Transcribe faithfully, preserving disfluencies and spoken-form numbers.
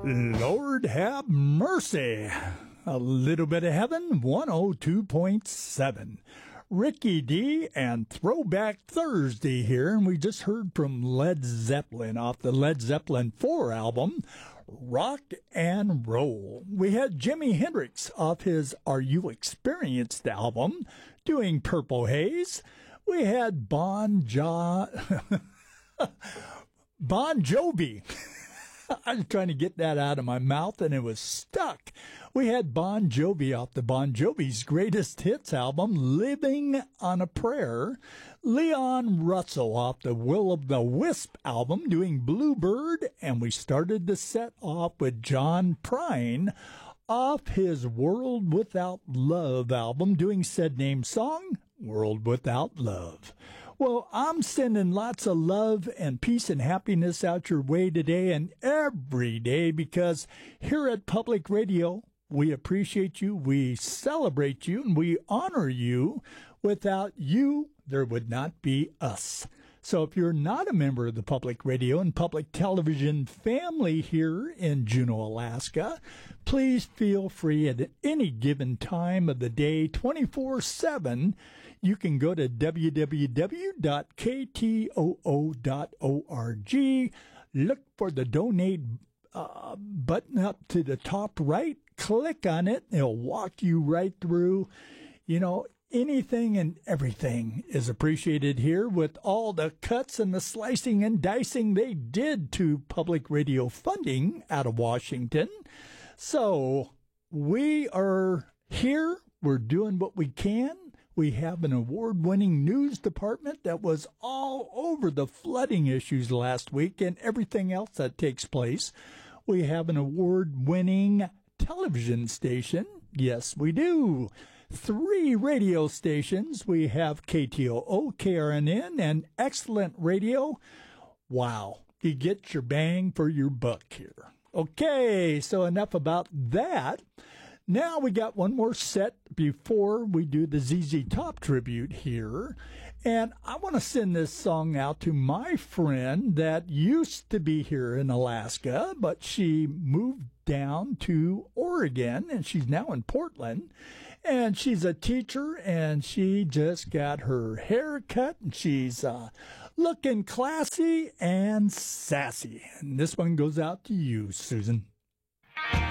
Lord have mercy. A little bit of heaven, one oh two point seven. Ricky D and Throwback Thursday here, and we just heard from Led Zeppelin off the Led Zeppelin four album, Rock and Roll. We had Jimi Hendrix off his Are You Experienced album, doing Purple Haze. We had Bon Jo... Bon Jovi. I was trying to get that out of my mouth, and it was stuck. We had Bon Jovi off the Bon Jovi's Greatest Hits album, Living on a Prayer. Leon Russell off the Will of the Wisp album, doing Bluebird. And we started the set off with John Prine off his World Without Love album, doing said name song, World Without Love. Well, I'm sending lots of love and peace and happiness out your way today and every day, because here at Public Radio, we appreciate you, we celebrate you, and we honor you. Without you, there would not be us. So if you're not a member of the Public Radio and Public Television family here in Juneau, Alaska, please feel free at any given time of the day, twenty-four seven. You can go to w w w dot k t o o dot org. Look for the donate uh, button up to the top right. Click on it. It'll walk you right through. You know, anything and everything is appreciated here, with all the cuts and the slicing and dicing they did to public radio funding out of Washington. So we are here. We're doing what we can. We have an award-winning news department that was all over the flooding issues last week and everything else that takes place. We have an award-winning television station. Yes, we do. Three radio stations. We have K T O O, K R N N, and Excellent Radio. Wow. You get your bang for your buck here. Okay, so enough about that. Now we got one more set before we do the Z Z Top tribute here. And I want to send this song out to my friend that used to be here in Alaska, but she moved down to Oregon, and she's now in Portland. And she's a teacher, and she just got her hair cut, and she's uh, looking classy and sassy. And this one goes out to you, Susan.